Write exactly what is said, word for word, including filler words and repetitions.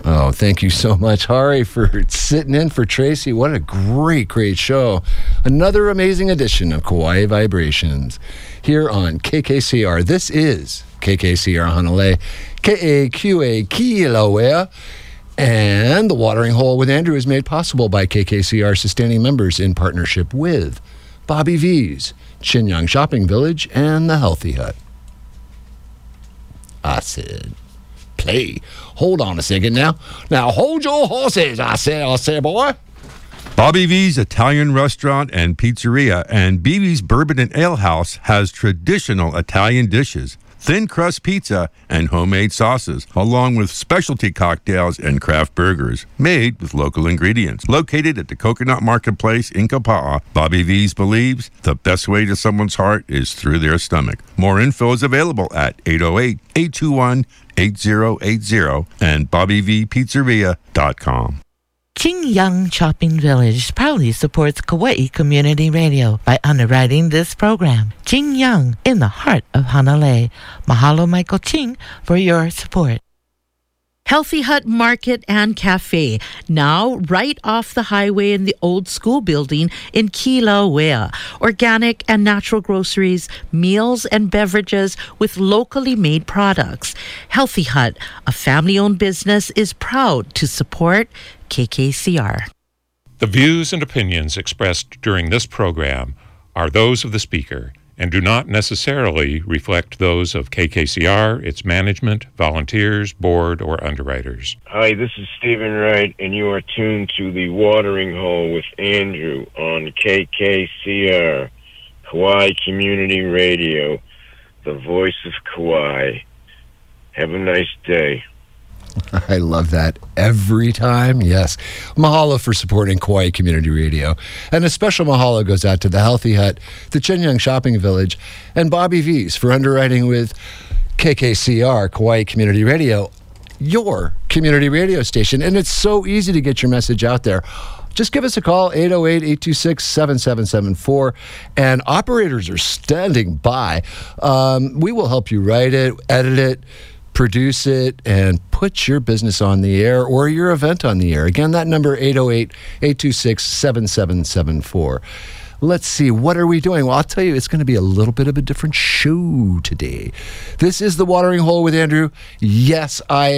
Oh, thank you so much, Hari, for sitting in for Tracy. What a great, great show. Another amazing edition of Kauai Vibrations here on K K C R. This is K K C R Hanalei, K A Q A Kilauea. And The Watering Hole with Andrew is made possible by K K C R sustaining members in partnership with Bobby V's, Chinyang Shopping Village, and The Healthy Hut. I said, play. Hold on a second now. Now, hold your horses, I said, I said, boy. Bobby V's Italian Restaurant and Pizzeria and B B's Bourbon and Ale House has traditional Italian dishes, thin crust pizza, and homemade sauces, along with specialty cocktails and craft burgers made with local ingredients. Located at the Coconut Marketplace in Kapa'a, Bobby V's believes the best way to someone's heart is through their stomach. More info is available at eight oh eight, eight two one, eight oh eight oh and bobby v pizzeria dot com. Chinyang Shopping Village proudly supports Kauai Community Radio by underwriting this program. Chinyang, in the heart of Hanalei. Mahalo, Michael Ching, for your support. Healthy Hut Market and Cafe, now right off the highway in the old school building in Kilauea. Organic and natural groceries, meals and beverages with locally made products. Healthy Hut, a family-owned business, is proud to support K K C R. The views and opinions expressed during this program are those of the speaker and do not necessarily reflect those of K K C R, its management, volunteers, board, or underwriters. Hi, this is Stephen Wright, and you are tuned to The Watering Hole with Andrew on K K C R, Kauai Community Radio, the voice of Kauai. Have a nice day. I love that every time. Yes. Mahalo for supporting Kauai Community Radio. And a special mahalo goes out to The Healthy Hut, the Chinyang Shopping Village, and Bobby V's for underwriting with K K C R, Kauai Community Radio, your community radio station. And it's so easy to get your message out there. Just give us a call, eight oh eight, eight two six, seven seven seven four, and operators are standing by. Um, we will help you write it, edit it, produce it, and put your business on the air or your event on the air. Again, that number, eight oh eight, eight two six, seven seven seven four. Let's see, what are we doing? Well, I'll tell you, it's going to be a little bit of a different show today. This is The Watering Hole with Andrew. Yes, I